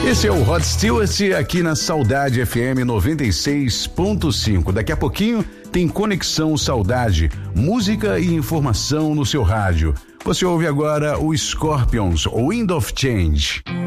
Esse é o Rod Stewart aqui na Saudade FM 96.5. Daqui a pouquinho tem Conexão Saudade, música e informação no seu rádio. Você ouve agora o Scorpions, Wind of Change.